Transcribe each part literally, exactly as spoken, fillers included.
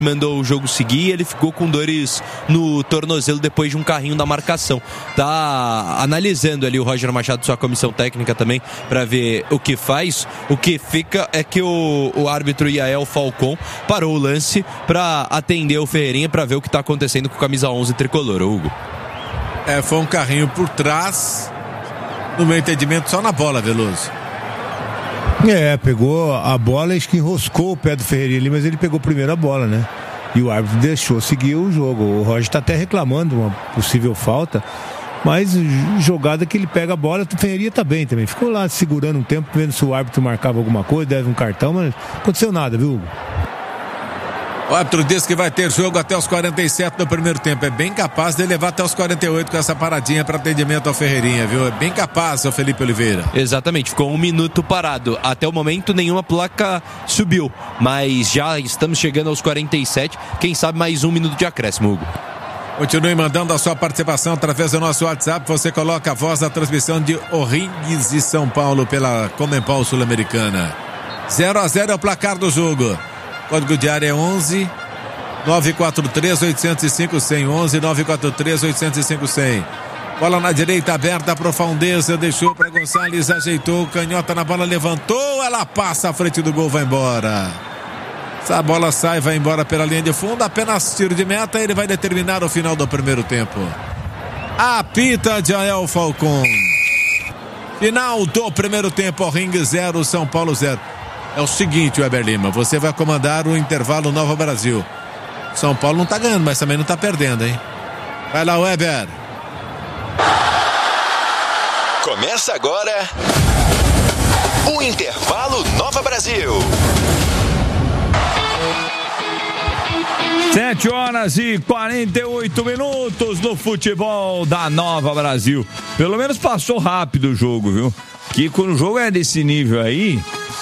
mandou o jogo seguir, ele ficou com dores no tornozelo depois de um carrinho da marcação. Tá analisando ali o Roger Machado, sua comissão técnica também, para ver o que faz. O que fica é que o, o árbitro Yael Falcon parou o lance para atender o Ferreirinha, para ver o que tá acontecendo com o camisa onze tricolor, Hugo. É, foi um carrinho por trás, no meu entendimento, só na bola, Veloso. É, pegou a bola, acho que enroscou o pé do Ferreirinha ali, mas ele pegou primeiro a bola, né? E o árbitro deixou seguir o jogo. O Roger tá até reclamando uma possível falta, mas jogada que ele pega a bola, o Ferreirinha tá bem também. Ficou lá segurando um tempo, vendo se o árbitro marcava alguma coisa, deve um cartão, mas não aconteceu nada, viu, Hugo? O árbitro disse que vai ter jogo até os quarenta e sete do primeiro tempo. É bem capaz de levar até os quarenta e oito com essa paradinha para atendimento ao Ferreirinha, viu? É bem capaz, o Felipe Oliveira. Exatamente, ficou um minuto parado. Até o momento nenhuma placa subiu, mas já estamos chegando aos quarenta e sete. Quem sabe mais um minuto de acréscimo, Hugo. Continue mandando a sua participação através do nosso WhatsApp. Você coloca a voz da transmissão de O'Higgins e São Paulo pela Comembol Sul-Americana. zero a zero é o placar do jogo. Código de área é onze nove quatro três oito zero cinco cem. onze nove quatro três oito zero cinco cem. Bola na direita aberta, profundeza, deixou para Gonçalves, ajeitou, canhota na bola, levantou, ela passa à frente do gol, vai embora. Essa bola sai, vai embora pela linha de fundo, apenas tiro de meta, ele vai determinar o final do primeiro tempo. Apita Jael Falcon. Final do primeiro tempo, Ring zero, São Paulo zero. É o seguinte, Weber Lima, você vai comandar o intervalo Nova Brasil. São Paulo não tá ganhando, mas também não tá perdendo, hein? Vai lá, Weber. Começa agora o intervalo Nova Brasil. Sete horas e quarenta e oito minutos no futebol da Nova Brasil. Pelo menos passou rápido o jogo, viu? Que quando o jogo é desse nível aí,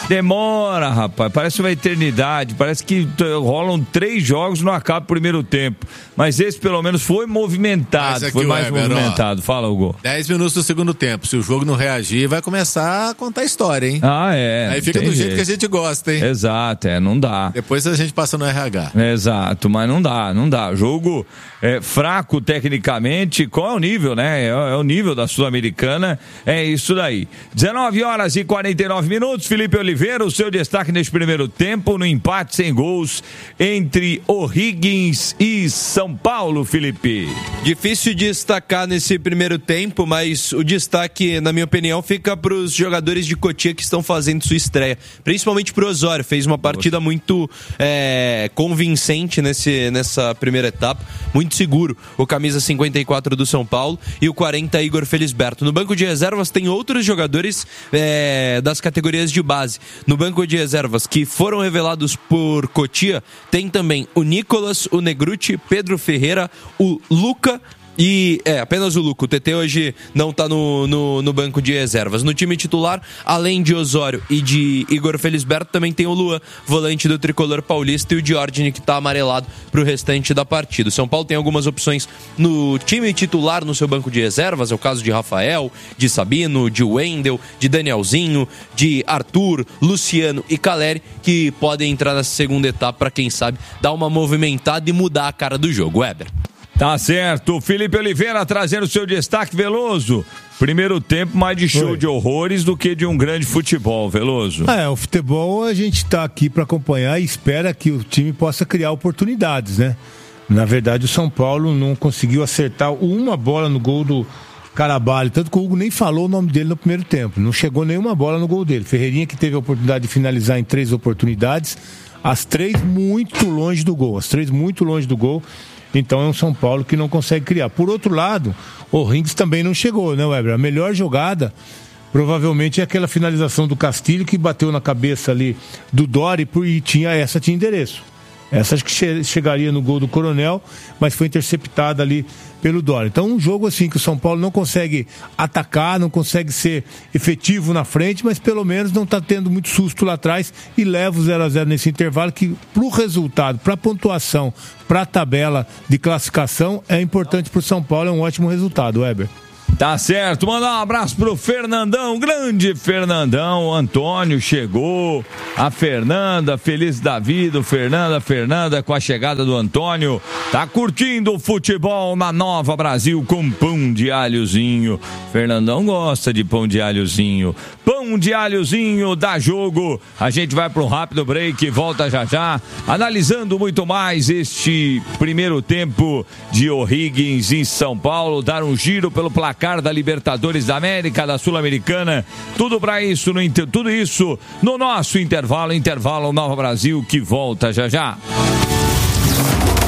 demora, rapaz, parece uma eternidade, parece que rolam três jogos e não acaba o primeiro tempo, mas esse pelo menos foi movimentado, foi mais Weber, movimentado, ó, fala, Hugo. dez minutos do segundo tempo, se o jogo não reagir, vai começar a contar a história, hein? Ah, é. Aí fica do jeito, jeito que a gente gosta, hein? Exato, é, não dá. Depois a gente passa no R H. Exato, mas não dá, não dá, jogo é, fraco tecnicamente, qual é o nível, né? É, é o nível da Sul-Americana, é isso daí. dezenove horas e quarenta e nove minutos, Felipe Oliveira, o seu destaque neste primeiro tempo, no empate sem gols entre O'Higgins e São Paulo, Felipe. Difícil destacar nesse primeiro tempo, mas o destaque, na minha opinião, fica para os jogadores de Cotia que estão fazendo sua estreia, principalmente para o Osório, fez uma partida muito é, convincente nesse, nessa primeira etapa, muito seguro, o camisa cinquenta e quatro do São Paulo e o quarenta Igor Felisberto. No banco de reservas tem outros jogadores é, das categorias de base. No banco de reservas que foram revelados por Cotia, tem também o Nicolas, o Negruti, Pedro Ferreira, o Luca e é apenas o Luca. O T T hoje não está no, no, no banco de reservas. No time titular, além de Osório e de Igor Felisberto, também tem o Luan, volante do tricolor paulista, e o Diordini, que está amarelado para o restante da partida. O São Paulo tem algumas opções no time titular, no seu banco de reservas. É o caso de Rafael, de Sabino, de Wendel, de Danielzinho, de Arthur, Luciano e Caleri, que podem entrar nessa segunda etapa para, quem sabe, dar uma movimentada e mudar a cara do jogo. Weber. Tá certo, Felipe Oliveira trazendo o seu destaque, Veloso. Primeiro tempo mais de show Oi. de horrores do que de um grande futebol, Veloso. É, o futebol a gente tá aqui para acompanhar e espera que o time possa criar oportunidades, né? Na verdade, o São Paulo não conseguiu acertar uma bola no gol do Carabalho, tanto que o Hugo nem falou o nome dele no primeiro tempo, não chegou nenhuma bola no gol dele. Ferreirinha, que teve a oportunidade de finalizar em três oportunidades, as três muito longe do gol, as três muito longe do gol. Então é um São Paulo que não consegue criar. Por outro lado, o Rings também não chegou, né, Weber? A melhor jogada provavelmente é aquela finalização do Castilho, que bateu na cabeça ali do Dori e tinha, essa tinha endereço. Essa acho que che- chegaria no gol do Coronel, mas foi interceptada ali pelo Dória. Então um jogo assim que o São Paulo não consegue atacar, não consegue ser efetivo na frente, mas pelo menos não está tendo muito susto lá atrás e leva o zero a zero nesse intervalo, que para o resultado, para a pontuação, para a tabela de classificação é importante para o São Paulo, é um ótimo resultado, Weber. Tá certo, mandar um abraço pro Fernandão, grande Fernandão, o Antônio chegou, a Fernanda, feliz da vida, o Fernanda, Fernanda com a chegada do Antônio, tá curtindo o futebol na Nova Brasil com pão de alhozinho. Fernandão gosta de pão de alhozinho, pão de alhozinho dá jogo. A gente vai pro rápido break, volta já já, analisando muito mais este primeiro tempo de O'Higgins em São Paulo, dar um giro pelo placar da Libertadores da América, da Sul-Americana, tudo para isso, no, tudo isso no nosso intervalo, intervalo Nova Brasil, que volta já já.